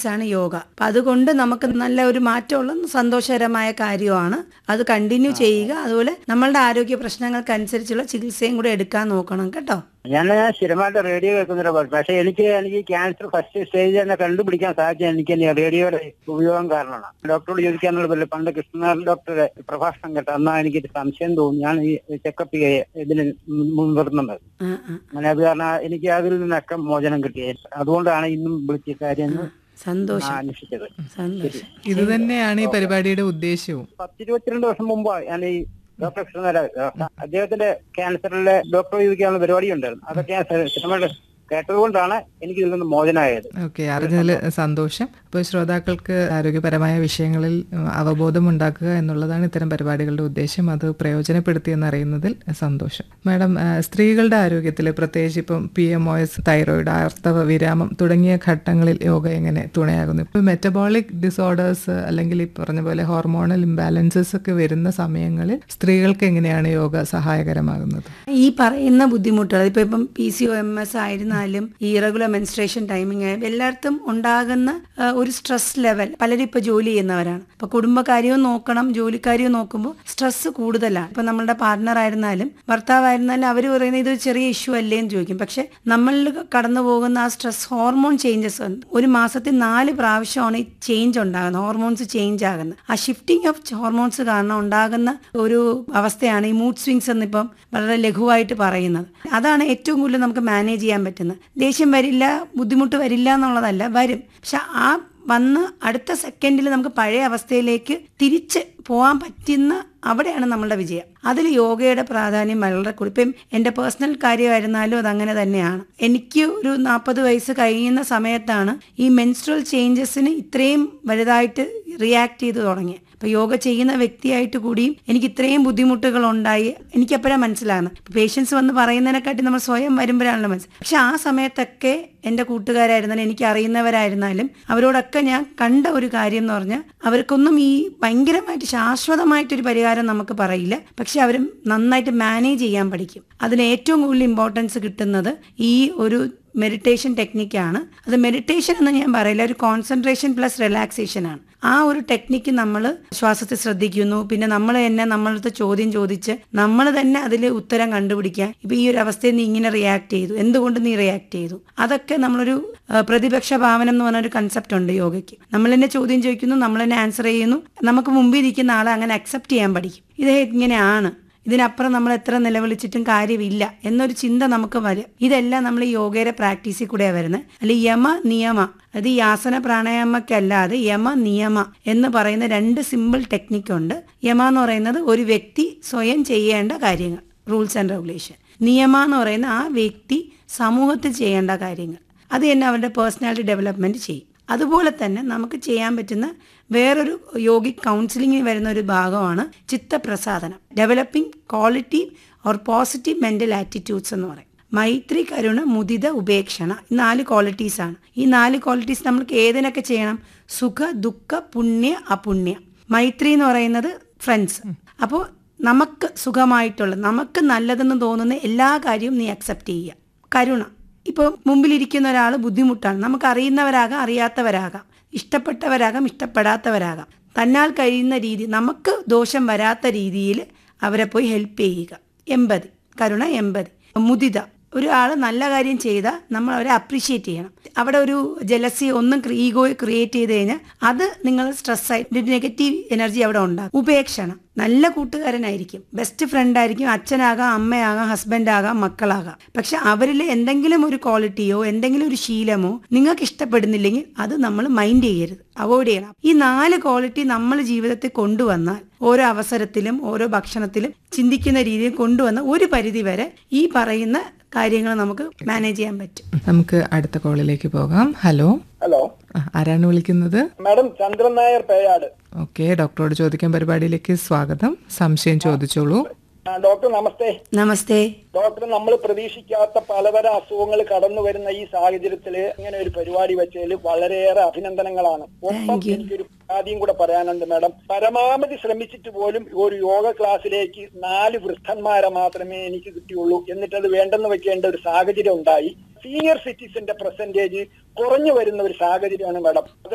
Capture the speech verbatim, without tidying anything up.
ആണ് യോഗ. അപ്പം അതുകൊണ്ട് നമുക്ക് നല്ല ഒരു മാറ്റമുള്ള സന്തോഷകരമായ കാര്യമാണ്. അത് കണ്ടിന്യൂ ചെയ്യുക. അതുപോലെ നമ്മളുടെ ആരോഗ്യ പ്രശ്നങ്ങൾക്കനുസരിച്ചുള്ള ചികിത്സയും കൂടെ എടുക്കാൻ നോക്കണം കേട്ടോ. ഞാൻ സ്ഥിരമായിട്ട് റേഡിയോ കേൾക്കുന്നൊരു പാട്ട്. പക്ഷെ എനിക്ക് എനിക്ക് ക്യാൻസർ ഫസ്റ്റ് സ്റ്റേജ് തന്നെ കണ്ടുപിടിക്കാൻ സാധിച്ചത് എനിക്ക് റേഡിയോയുടെ ഉപയോഗം കാരണമാണ്. ഡോക്ടറോട് ചോദിക്കാനുള്ളതല്ല, പണ്ട് കൃഷ്ണനാഥൻ ഡോക്ടറുടെ പ്രഭാഷണം കേട്ട അന്നാ എനിക്കൊരു സംശയം തോന്നി. ഞാൻ ഈ ചെക്കപ്പ് ഇതിന് മുൻനിർത്തുന്നത് അങ്ങനെ. അത് കാരണം എനിക്ക് അതിൽ നിന്നൊക്കെ മോചനം കിട്ടിയത്. അതുകൊണ്ടാണ് ഇന്നും വിളിച്ച കാര്യം സന്തോഷം അന്വേഷിച്ചത്. സന്തോഷം. ഇത് തന്നെയാണ് ഈ പരിപാടിയുടെ ഉദ്ദേശവും. പത്തിരുപത്തിരണ്ട് വർഷം മുമ്പ് ഞാൻ ഈ ഡോക്ടർ കൃഷ്ണനാരായ അദ്ദേഹത്തിന്റെ ക്യാൻസറിലെ ഡോക്ടർ ചോദിക്കാനുള്ള പരിപാടി ഉണ്ടായിരുന്നു. അതൊക്കെ ഞാൻ സ്ഥിരമായിട്ട് കേട്ടതുകൊണ്ടാണ് എനിക്ക് ഇതിൽ നിന്ന് മോചനമായത്. ഓക്കെ, അറിഞ്ഞതിൽ സന്തോഷം. അപ്പോൾ ശ്രോതാക്കൾക്ക് ആരോഗ്യപരമായ വിഷയങ്ങളിൽ അവബോധം ഉണ്ടാക്കുക എന്നുള്ളതാണ് ഇത്തരം പരിപാടികളുടെ ഉദ്ദേശം. അത് പ്രയോജനപ്പെടുത്തി എന്നറിയുന്നതിൽ സന്തോഷം. മാഡം, സ്ത്രീകളുടെ ആരോഗ്യത്തിൽ പ്രത്യേകിച്ച് ഇപ്പം P M O S, thyroid, ആർത്തവ വിരാമം തുടങ്ങിയ ഘട്ടങ്ങളിൽ യോഗ എങ്ങനെ തുണയാകുന്നു? ഇപ്പോൾ മെറ്റബോളിക് ഡിസോർഡേഴ്സ് അല്ലെങ്കിൽ ഈ പറഞ്ഞ പോലെ ഹോർമോണൽ ഇംബാലൻസസ് ഒക്കെ വരുന്ന സമയങ്ങളിൽ സ്ത്രീകൾക്ക് എങ്ങനെയാണ് യോഗ സഹായകരമാകുന്നത്? ഈ പറയുന്ന ബുദ്ധിമുട്ടുകൾ ഇപ്പൊ ഇപ്പം P C O M S ആയിരുന്ന ഈ ഇറഗുലർ മെൻസ്ട്രേഷൻ ടൈമിങ് എല്ലായിടത്തും ഉണ്ടാകുന്ന ഒരു സ്ട്രെസ് ലെവൽ. പലരും ഇപ്പൊ ജോലി ചെയ്യുന്നവരാണ്. ഇപ്പൊ കുടുംബകാര്യവും നോക്കണം, ജോലിക്കാര്യവും നോക്കുമ്പോൾ സ്ട്രെസ് കൂടുതലാണ്. ഇപ്പൊ നമ്മളുടെ പാർട്ട്ണർ ആയിരുന്നാലും ഭർത്താവായിരുന്നാലും അവർ പറയുന്നത് ഇത് ചെറിയ ഇഷ്യൂ അല്ലേ എന്ന് ചോദിക്കും. പക്ഷെ നമ്മളിൽ കടന്നു പോകുന്ന ആ സ്ട്രെസ് ഹോർമോൺ ചേഞ്ചസ് ഉണ്ട്. ഒരു മാസത്തിൽ നാല് പ്രാവശ്യമാണ് ഈ ചേഞ്ച് ഉണ്ടാകുന്നത്, ഹോർമോൺസ് ചേഞ്ച് ആകുന്നത്. ആ ഷിഫ്റ്റിംഗ് ഓഫ് ഹോർമോൺസ് കാരണം ഉണ്ടാകുന്ന ഒരു അവസ്ഥയാണ് ഈ മൂഡ് സ്വിങ്സ് എന്നിപ്പം വളരെ ലഘുവായിട്ട് പറയുന്നത്. അതാണ് ഏറ്റവും കൂടുതൽ നമുക്ക് മാനേജ് ചെയ്യാൻ പറ്റുന്നത്. ദേഷ്യം വരില്ല, ബുദ്ധിമുട്ട് വരില്ല എന്നുള്ളതല്ല, വരും. പക്ഷെ ആ വന്ന് അടുത്ത സെക്കൻഡിൽ നമുക്ക് പഴയ അവസ്ഥയിലേക്ക് തിരിച്ച് പോകാൻ പറ്റുന്ന അവിടെയാണ് നമ്മളുടെ വിജയം. അതിൽ യോഗയുടെ പ്രാധാന്യം വളരെ കൂടുതൽ. ഇപ്പം എൻ്റെ പേഴ്സണൽ കാര്യമായിരുന്നാലും അതങ്ങനെ തന്നെയാണ്. എനിക്ക് ഒരു നാൽപ്പത് വയസ്സ് കഴിയുന്ന സമയത്താണ് ഈ മെൻസ്ട്രൽ ചേഞ്ചസിന് ഇത്രയും വലുതായിട്ട് റിയാക്ട് ചെയ്ത് തുടങ്ങിയത്. ഇപ്പൊ യോഗ ചെയ്യുന്ന വ്യക്തിയായിട്ട് കൂടിയും എനിക്ക് ഇത്രയും ബുദ്ധിമുട്ടുകൾ ഉണ്ടായി എനിക്കപ്പോഴാണ് മനസ്സിലാകുന്നത്. പേഷ്യൻസ് വന്ന് പറയുന്നതിനെക്കാട്ടി നമ്മൾ സ്വയം വരുമ്പോഴാണല്ലോ മനസ്സിലായത്. പക്ഷെ ആ സമയത്തൊക്കെ എൻ്റെ കൂട്ടുകാരായിരുന്നാലും എനിക്ക് അറിയുന്നവരായിരുന്നാലും അവരോടൊക്കെ ഞാൻ കണ്ട ഒരു കാര്യം എന്ന് പറഞ്ഞാൽ അവർക്കൊന്നും ഈ ഭയങ്കരമായിട്ട് ശാശ്വതമായിട്ടൊരു പരിഹാരം നമുക്ക് പറയില്ല. പക്ഷെ അവർ നന്നായിട്ട് മാനേജ് ചെയ്യാൻ പഠിക്കും. അതിന് ഏറ്റവും കൂടുതൽ ഇമ്പോർട്ടൻസ് കിട്ടുന്നത് ഈ ഒരു മെഡിറ്റേഷൻ ടെക്നിക്കാണ്. അത് മെഡിറ്റേഷൻ എന്ന് ഞാൻ പറയില്ല, ഒരു കോൺസെൻട്രേഷൻ പ്ലസ് റിലാക്സേഷൻ ആണ്. ആ ഒരു ടെക്നിക്ക് നമ്മൾ ശ്വാസത്തെ ശ്രദ്ധിക്കുന്നു. പിന്നെ നമ്മൾ തന്നെ നമ്മളടുത്ത് ചോദ്യം ചോദിച്ച് നമ്മൾ തന്നെ അതിൽ ഉത്തരം കണ്ടുപിടിക്കുക. ഇപ്പൊ ഈ ഒരു അവസ്ഥയിൽ നീ ഇങ്ങനെ റിയാക്ട് ചെയ്തു, എന്തുകൊണ്ട് നീ റിയാക്ട് ചെയ്തു? അതൊക്കെ നമ്മളൊരു പ്രതിപക്ഷ ഭാവനം എന്ന് പറഞ്ഞൊരു കൺസെപ്റ്റ് ഉണ്ട് യോഗയ്ക്ക്. നമ്മൾ തന്നെ ചോദ്യം ചോദിക്കുന്നു, നമ്മൾ തന്നെ ആൻസർ ചെയ്യുന്നു. നമുക്ക് മുമ്പിൽ ഇരിക്കുന്ന ആളെ അങ്ങനെ അക്സെപ്റ്റ് ചെയ്യാൻ പഠിക്കും. ഇത് ഇങ്ങനെയാണ്, ഇതിനപ്പുറം നമ്മൾ എത്ര നിലവിളിച്ചിട്ടും കാര്യമില്ല എന്നൊരു ചിന്ത നമുക്ക് വരും. ഇതെല്ലാം നമ്മൾ ഈ യോഗയുടെ പ്രാക്ടീസിൽ കൂടെയാണ് വരുന്നത്. അല്ലെ യമ നിയമ, അത് ഈ ആസന പ്രാണായാമക്കല്ലാതെ യമ നിയമ എന്ന് പറയുന്ന രണ്ട് സിമ്പിൾ ടെക്നിക്കുണ്ട്. യമ എന്ന് പറയുന്നത് ഒരു വ്യക്തി സ്വയം ചെയ്യേണ്ട കാര്യങ്ങൾ, റൂൾസ് ആൻഡ് റെഗുലേഷൻ. നിയമ എന്ന് പറയുന്ന ആ വ്യക്തി സമൂഹത്തിൽ ചെയ്യേണ്ട കാര്യങ്ങൾ. അത് തന്നെ അവരുടെ പേഴ്സണാലിറ്റി ഡെവലപ്മെന്റ് ചെയ്യും. അതുപോലെ തന്നെ നമുക്ക് ചെയ്യാൻ പറ്റുന്ന വേറൊരു യോഗിക് കൗൺസിലിംഗിൽ വരുന്ന ഒരു ഭാഗമാണ് ചിത്തപ്രസാദനം, developing quality or positive mental attitudes എന്ന് പറയും. മൈത്രി, കരുണ, മുദിത, ഉപേക്ഷണ, ഈ നാല് ക്വാളിറ്റീസ് ആണ്. ഈ നാല് ക്വാളിറ്റീസ് നമ്മൾക്ക് ഏതിനൊക്കെ ചെയ്യണം? സുഖ, ദുഃഖ, പുണ്യ, അപുണ്യ. മൈത്രി എന്ന് പറയുന്നത് ഫ്രണ്ട്സ്. അപ്പോൾ നമുക്ക് സുഖമായിട്ടുള്ള, നമുക്ക് നല്ലതെന്ന് തോന്നുന്ന എല്ലാ കാര്യവും നീ അക്സെപ്റ്റ് ചെയ്യുക. കരുണ, ഇപ്പോൾ മുമ്പിലിരിക്കുന്ന ഒരാൾ ബുദ്ധിമുട്ടാണ്, നമുക്ക് അറിയുന്നവരാകാം, അറിയാത്തവരാകാം, ഇഷ്ടപ്പെട്ടവരാകാം, ഇഷ്ടപ്പെടാത്തവരാകാം. തന്നാൽ കഴിയുന്ന രീതി, നമുക്ക് ദോഷം വരാത്ത രീതിയിൽ അവരെ പോയി ഹെൽപ്പ് ചെയ്യുക. എമ്പതി, കരുണ, എമ്പതി. മുദിത, ഒരാൾ നല്ല കാര്യം ചെയ്താൽ നമ്മൾ അവരെ അപ്രീഷിയേറ്റ് ചെയ്യണം. അവിടെ ഒരു ജലസി ഒന്നും ഈഗോയെ ക്രിയേറ്റ് ചെയ്ത് കഴിഞ്ഞാൽ അത് നിങ്ങൾ സ്ട്രെസ്സായി നെഗറ്റീവ് എനർജി അവിടെ ഉണ്ടാകും. ഉപേക്ഷണം, നല്ല കൂട്ടുകാരനായിരിക്കും, ബെസ്റ്റ് ഫ്രണ്ട് ആയിരിക്കും, അച്ഛനാകാം, അമ്മയാകാം, ഹസ്ബൻഡാകാം, മക്കളാകാം. പക്ഷെ അവരിൽ എന്തെങ്കിലും ഒരു ക്വാളിറ്റിയോ എന്തെങ്കിലും ഒരു ശീലമോ നിങ്ങൾക്ക് ഇഷ്ടപ്പെടുന്നില്ലെങ്കിൽ അത് നമ്മൾ മൈൻഡ് ചെയ്യരുത്, അവോയ്ഡ് ചെയ്യണം. ഈ നാല് ക്വാളിറ്റി നമ്മൾ ജീവിതത്തിൽ കൊണ്ടുവന്നാൽ ഓരോ അവസരത്തിലും ഓരോ ഭക്ഷണത്തിലും ചിന്തിക്കുന്ന രീതിയിൽ കൊണ്ടുവന്ന ഒരു പരിധി വരെ ഈ പറയുന്ന കാര്യങ്ങൾ നമുക്ക് മാനേജ് ചെയ്യാൻ പറ്റും. നമുക്ക് അടുത്ത കോളിലേക്ക് പോകാം. ഹലോ ഹലോ, ആരാണ് വിളിക്കുന്നത്? മാഡം ചന്ദ്രൻ നായർ, പേയാട്. ഓക്കെ, ഡോക്ടറോട് ചോദിക്കാൻ പരിപാടിയിലേക്ക് സ്വാഗതം. സംശയം ചോദിച്ചോളൂ. ഡോക്ടർ നമസ്തേ. നമസ്തേ ഡോക്ടർ, നമ്മൾ പ്രതീക്ഷിക്കാത്ത പലതരം അസുഖങ്ങൾ കടന്നു വരുന്ന ഈ സാഹചര്യത്തിൽ ഇങ്ങനെ ഒരു പരിപാടി വെച്ചതിൽ വളരെയേറെ അഭിനന്ദനങ്ങളാണ്. ഒപ്പം എനിക്കൊരു ആദ്യം കൂടെ പറയാനുണ്ട് മാഡം. പരമാവധി ശ്രമിച്ചിട്ട് പോലും ഒരു യോഗ ക്ലാസ്സിലേക്ക് നാല് വൃദ്ധന്മാരെ മാത്രമേ എനിക്ക് കിട്ടിയുള്ളൂ. എന്നിട്ട് അത് വേണ്ടെന്ന് വെക്കേണ്ട ഒരു സാഹചര്യം ഉണ്ടായി. സീനിയർ സിറ്റിസന്റെ പെർസെന്റേജ് കുറഞ്ഞു വരുന്ന ഒരു സാഹചര്യമാണ് മാഡം.